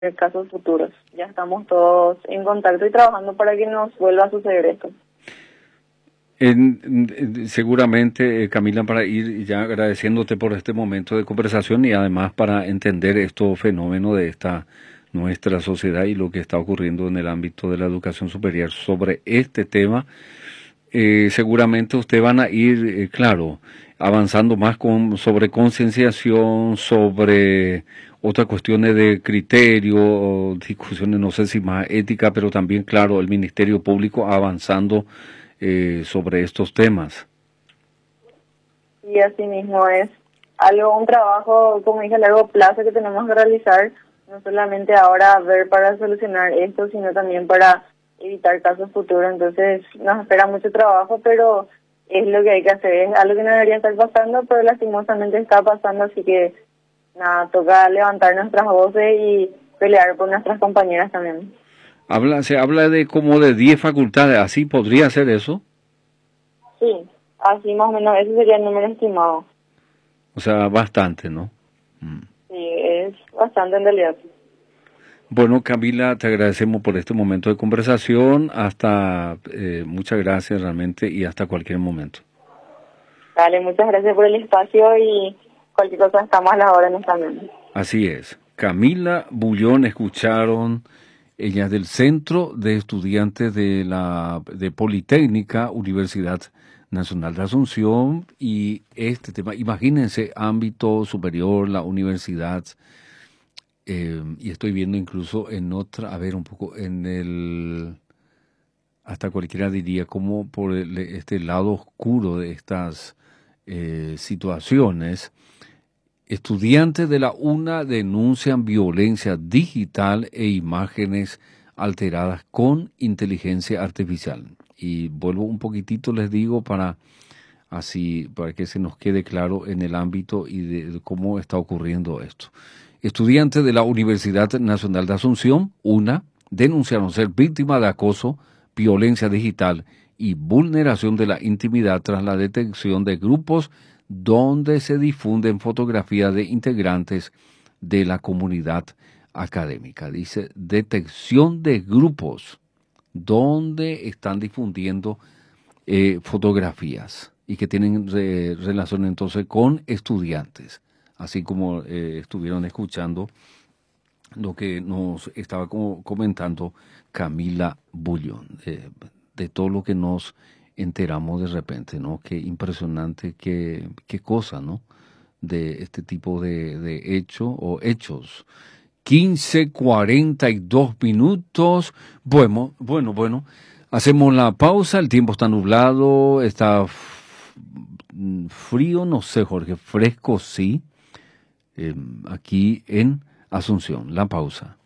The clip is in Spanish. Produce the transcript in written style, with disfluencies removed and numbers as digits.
casos futuros. Ya estamos todos en contacto y trabajando para que nos vuelva a suceder esto. Seguramente, Camila, para ir ya agradeciéndote por este momento de conversación y además para entender estos fenómenos de esta nuestra sociedad y lo que está ocurriendo en el ámbito de la educación superior sobre este tema, seguramente ustedes van a ir, claro, avanzando más sobre concienciación, sobre otras cuestiones de criterio, discusiones, no sé si más ética, pero también, claro, el Ministerio Público avanzando sobre estos temas. Y así mismo es un trabajo, como dije, a largo plazo que tenemos que realizar, no solamente ahora ver para solucionar esto, sino también para evitar casos futuros. Entonces nos espera mucho trabajo, pero es lo que hay que hacer, es algo que no debería estar pasando, pero lastimosamente está pasando, así que nada, toca levantar nuestras voces y pelear por nuestras compañeras también. Se habla de como de 10 facultades, ¿así podría ser eso? Sí, así más o menos, ese sería el número estimado. O sea, bastante, ¿no? Sí, es bastante en realidad. Bueno, Camila, te agradecemos por este momento de conversación. Muchas gracias realmente y hasta cualquier momento. Dale, muchas gracias por el espacio y cualquier cosa estamos a las órdenes también. Así es. Camila Bullón, escucharon, ella es del Centro de Estudiantes de Politécnica, Universidad Nacional de Asunción, y este tema, imagínense, ámbito superior, la universidad, y estoy viendo incluso hasta cualquiera diría, como por este lado oscuro de estas situaciones. Estudiantes de la UNA denuncian violencia digital e imágenes alteradas con inteligencia artificial. Y vuelvo un poquitito, les digo, para que se nos quede claro en el ámbito y de cómo está ocurriendo esto. Estudiantes de la Universidad Nacional de Asunción, UNA, denunciaron ser víctimas de acoso, violencia digital y vulneración de la intimidad tras la detección de grupos donde se difunden fotografías de integrantes de la comunidad académica. Dice, detección de grupos donde están difundiendo fotografías y que tienen relación entonces con estudiantes, así como estuvieron escuchando lo que nos estaba comentando Camila Bullón, de todo lo que nos enteramos de repente, ¿no? Qué impresionante, qué cosa, ¿no? De este tipo de hecho o hechos. 15:42 minutos. Bueno. Hacemos la pausa, el tiempo está nublado, está frío, no sé, Jorge, fresco sí, aquí en Asunción. La pausa.